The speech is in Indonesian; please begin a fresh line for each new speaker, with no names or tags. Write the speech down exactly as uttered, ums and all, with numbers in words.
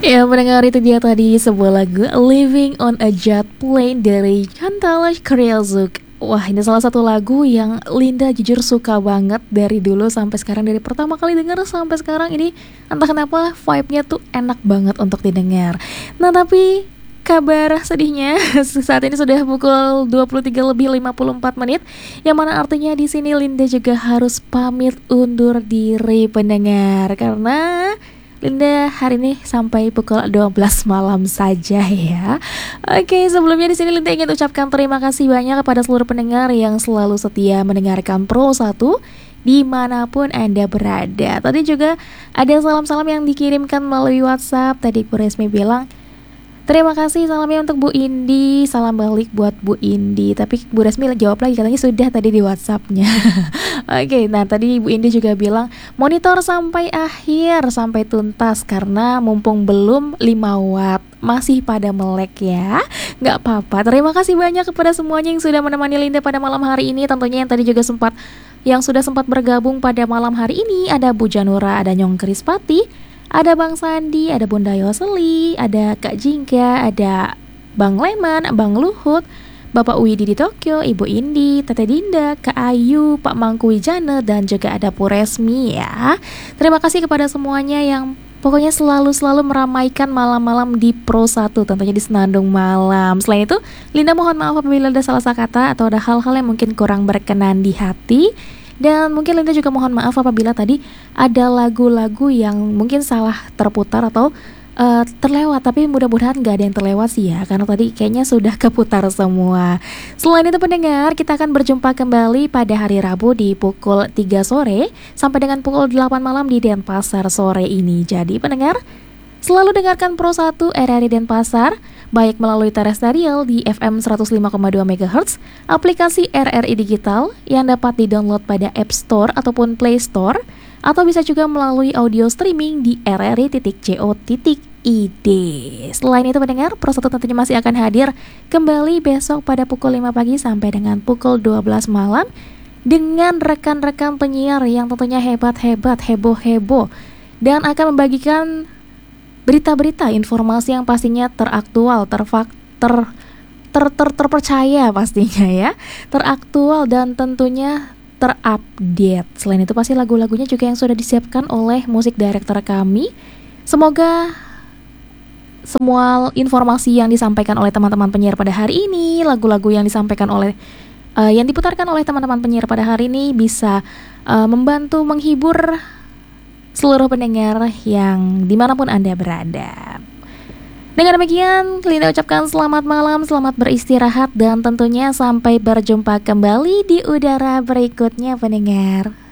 Ya, mendengar itu dia tadi sebuah lagu Living on a Jet Plane dari Chantal Kreuzuk. Wah, ini salah satu lagu yang Linda jujur suka banget dari dulu sampai sekarang. Dari pertama kali denger sampai sekarang ini entah kenapa vibe-nya tuh enak banget untuk didengar. Nah, tapi kabar sedihnya saat ini sudah pukul dua puluh tiga lebih lima puluh empat menit, yang mana artinya di sini Linda juga harus pamit undur diri pendengar, karena Linda hari ini sampai pukul dua belas malam saja ya. Oke, sebelumnya di sini Linda ingin ucapkan terima kasih banyak kepada seluruh pendengar yang selalu setia mendengarkan Pro satu dimanapun Anda berada. Tadi juga ada salam-salam yang dikirimkan melalui WhatsApp. Tadi Bu Resmi bilang terima kasih salamnya untuk Bu Indi, salam balik buat Bu Indi. Tapi Bu Resmi jawab lagi, katanya sudah tadi di WhatsAppnya. Oke, nah tadi Bu Indi juga bilang monitor sampai akhir, sampai tuntas, karena mumpung belum lima watt masih pada melek ya. Gak apa-apa, terima kasih banyak kepada semuanya yang sudah menemani Linda pada malam hari ini. Tentunya yang tadi juga sempat, yang sudah sempat bergabung pada malam hari ini, ada Bu Janura, ada Nyong Krispati, ada Bang Sandi, ada Bunda Yoseli, ada Kak Jingga, ada Bang Leman, Bang Luhut, Bapak Widi di Tokyo, Ibu Indi, Tete Dinda, Kak Ayu, Pak Mangku Wijana, dan juga ada Bu Resmi ya. Terima kasih kepada semuanya yang pokoknya selalu-selalu meramaikan malam-malam di Pro satu, tentunya di Senandung Malam. Selain itu, Linda mohon maaf apabila ada salah-salah kata atau ada hal-hal yang mungkin kurang berkenan di hati. Dan mungkin Linda juga mohon maaf apabila tadi ada lagu-lagu yang mungkin salah terputar atau uh, terlewat. Tapi mudah-mudahan gak ada yang terlewat sih ya, karena tadi kayaknya sudah keputar semua. Selain itu pendengar, kita akan berjumpa kembali pada hari Rabu di pukul tiga sore sampai dengan pukul delapan malam di Denpasar sore ini. Jadi pendengar, selalu dengarkan Pro satu R R I Denpasar, baik melalui terrestrial di F M seratus lima koma dua megahertz, aplikasi R R I Digital yang dapat di-download pada App Store ataupun Play Store, atau bisa juga melalui audio streaming di r r i titik co titik i d. Selain itu pendengar, Pro satu tentunya masih akan hadir kembali besok pada pukul lima pagi sampai dengan pukul dua belas malam dengan rekan-rekan penyiar yang tentunya hebat-hebat, heboh-heboh, dan akan membagikan berita-berita, informasi yang pastinya teraktual, terfak, ter, ter, ter, terpercaya pastinya ya, teraktual dan tentunya terupdate. Selain itu pasti lagu-lagunya juga yang sudah disiapkan oleh musik director kami. Semoga semua informasi yang disampaikan oleh teman-teman penyiar pada hari ini, lagu-lagu yang disampaikan oleh uh, yang diputarkan oleh teman-teman penyiar pada hari ini bisa uh, membantu menghibur seluruh pendengar yang dimanapun Anda berada. Dengan demikian, Linda ucapkan selamat malam, selamat beristirahat, dan tentunya sampai berjumpa kembali di udara berikutnya pendengar.